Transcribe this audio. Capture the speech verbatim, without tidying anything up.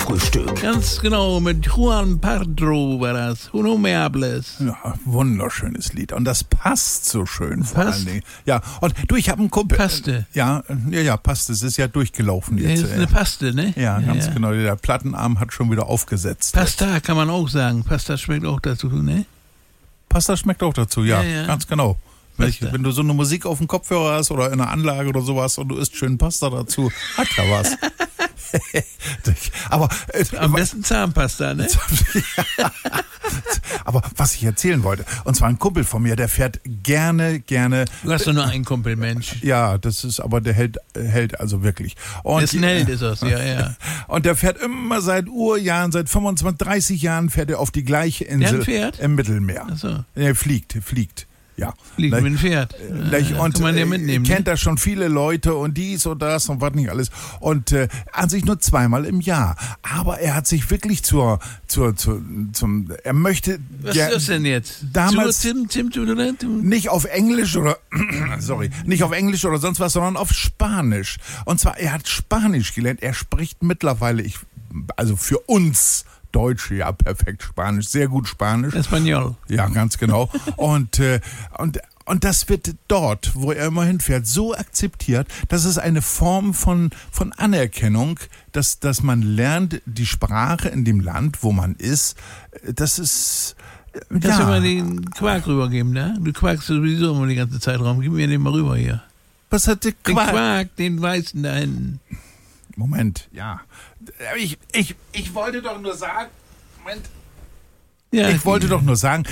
Frühstück. Ganz genau, mit Juan Pardo war das. Uno me hables. Ja, wunderschönes Lied. Und das passt so schön vor Passt? allen Dingen. Ja, und du, ich habe einen Kumpel. Paste. Ja, ja, ja, passt. Es ist ja durchgelaufen Das jetzt. ist eine Paste, ne? Ja, ganz genau. Der Plattenarm hat schon wieder aufgesetzt. Pasta kann man auch sagen. Pasta schmeckt auch dazu, ne? Pasta schmeckt auch dazu, ja, Ja, ja. ganz genau. Wenn, ich, Pasta. wenn du so eine Musik auf dem Kopfhörer hast oder in einer Anlage oder sowas und du isst schön Pasta dazu, hat ja was. Aber, äh, Am besten Zahnpasta, ne? aber was ich erzählen wollte, und zwar ein Kumpel von mir, der fährt gerne, gerne. Du hast doch nur einen Kumpel, Mensch. Ja, das ist, aber der hält, hält also wirklich. Und, Der ist ein Held, ist das, ja, ja. Und der fährt immer seit Urjahren, seit fünfundzwanzig, dreißig Jahren fährt er auf die gleiche Insel ein Pferd? im Mittelmeer. Ach so. Er fliegt, fliegt. Ja. Liegt mit dem Pferd. Gleich, Ja, und kann man ja äh, mitnehmen. kennt Ne? da schon viele Leute und dies und das und was nicht alles. Und äh, an sich nur zweimal im Jahr. Aber er hat sich wirklich zur, zur, zur zum, er möchte Was ger- ist das denn jetzt? damals Zu, Tim, Tim, Tim, Tim, Tim. nicht auf Englisch oder sorry, nicht auf Englisch oder sonst was, sondern auf Spanisch. Und zwar, er hat Spanisch gelernt. Er spricht mittlerweile, ich, also für uns Deutsche, ja, perfekt Spanisch, sehr gut Spanisch. Espanol. Ja, ganz genau. Und, äh, und, und das wird dort, wo er immer hinfährt, so akzeptiert, dass es eine Form von, von Anerkennung, dass, dass man lernt, die Sprache in dem Land, wo man ist, äh, das ist, äh, Kannst ja. du mal den Quark rübergeben, ne? Du quakst sowieso immer die ganze Zeit rum. Gib mir den mal rüber hier. Was hat der Den Quark? Quark, den weißen da hinten. Moment, ja. Ich, ich, ich wollte doch nur sagen, Moment. Ja, Ich wollte doch nur sagen,